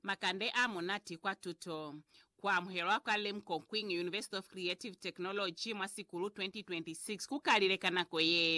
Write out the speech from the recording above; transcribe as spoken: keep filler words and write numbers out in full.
makande amonati kwa tuto kwa mhero akalem konkwing University of Creative Technology mwasikulu twenty twenty-six kukalilekana koye